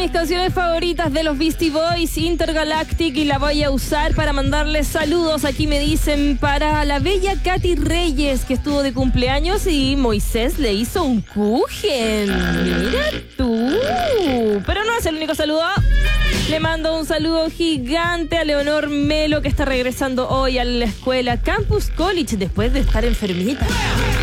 mis canciones favoritas de los Beastie Boys, Intergalactic, y la voy a usar para mandarles saludos. Aquí me dicen para la bella Katy Reyes, que estuvo de cumpleaños y Moisés le hizo un kuchen. Mira tú. Pero no es el único saludo. Le mando un saludo gigante a Leonor Melo, que está regresando hoy a la escuela Campus College después de estar enfermita.